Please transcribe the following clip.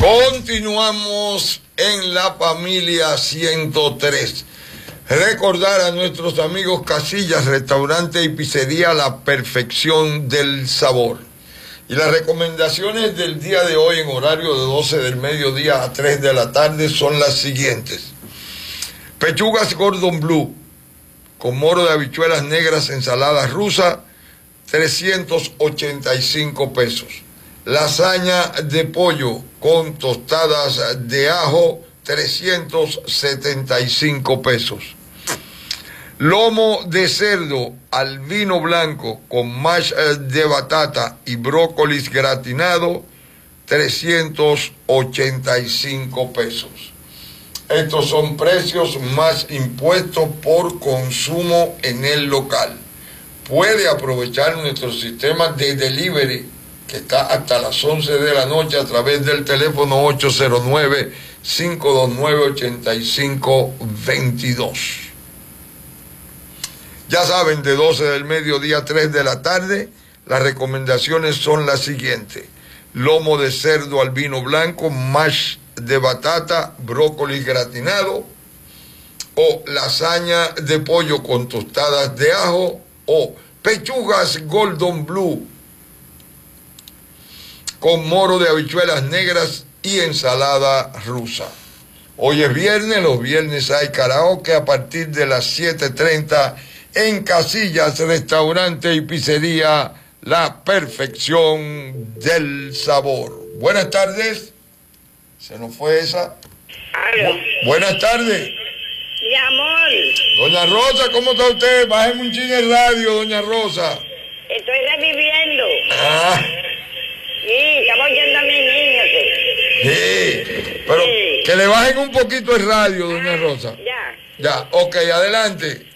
Continuamos en la familia 103. Recordar a nuestros amigos Casillas, restaurante y pizzería La Perfección del Sabor. Y las recomendaciones del día de hoy en horario de 12 del mediodía a 3 de la tarde son las siguientes. Pechugas Gordon Blue con moro de habichuelas negras, ensalada rusa, 385 pesos. Lasaña de pollo con tostadas de ajo, 375 pesos. Lomo de cerdo al vino blanco con mash de batata y brócolis gratinado, 385 pesos. Estos son precios más impuestos por consumo en el local. Puede aprovechar nuestro sistema de delivery que está hasta las 11 de la noche a través del teléfono 809-529-8522. Ya saben, de 12 del mediodía a 3 de la tarde, las recomendaciones son las siguientes. Lomo de cerdo al vino blanco, mash de batata, brócoli gratinado, o lasaña de pollo con tostadas de ajo, o pechugas Gordon Blue con moro de habichuelas negras y ensalada rusa. Hoy es viernes, los viernes hay karaoke a partir de las 7:30 en Casillas, restaurante y pizzería La Perfección del Sabor. Buenas tardes. Se nos fue esa. Aló. Buenas tardes. Mi amor. Doña Rosa, ¿cómo está usted? Bájeme un chin el radio, doña Rosa. Estoy reviviendo. Ah. Sí, estamos oyendo a mis niños. Sí, pero sí. Que le bajen un poquito el radio, doña Rosa. Ya. Ya, ok, adelante.